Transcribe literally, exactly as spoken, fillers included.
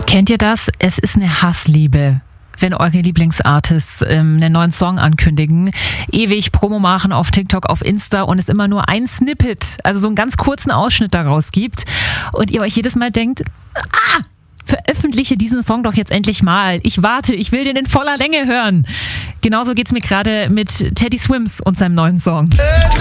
Kennt ihr das? Es ist eine Hassliebe, wenn eure Lieblingsartists ähm, einen neuen Song ankündigen, ewig Promo machen auf TikTok, auf Insta und es immer nur ein Snippet, also so einen ganz kurzen Ausschnitt daraus gibt und ihr euch jedes Mal denkt, ah, veröffentliche diesen Song doch jetzt endlich mal. Ich warte, ich will den in voller Länge hören. Genauso geht's mir gerade mit Teddy Swims und seinem neuen Song.